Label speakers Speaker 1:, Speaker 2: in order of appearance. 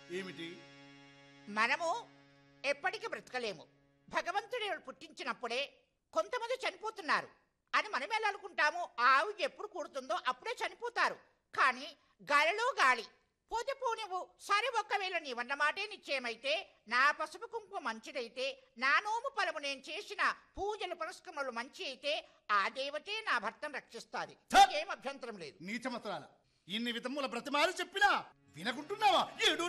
Speaker 1: ఏమిటి?
Speaker 2: మనము ఎప్పటికీ బ్రతకలేము. భగవంతుడు పుట్టించినప్పుడే కొంతమంది చనిపోతున్నారు అని మనం ఎలా అనుకుంటాము? ఆవు ఎప్పుడు కూడుతుందో అప్పుడే చనిపోతారు. కానీ గాలిలో గాలి పోతే పోనివ్వు. సరే, ఒక్కవేళ నీవన్న మాటే నిశ్చయమైతే, నా పసుపు కుంకుమ మంచిదైతే, నా నోము ఫలము నేను చేసిన పూజలు పురస్కములు మంచి అయితే, ఆ దేవతే నా భర్తను రక్షిస్తాది. ఏం అభ్యంతరం లేదు.
Speaker 1: నీచమత్రాల ఇన్ని విధముల బ్రతిమాలు చెప్పినా వినకుంటున్నావా?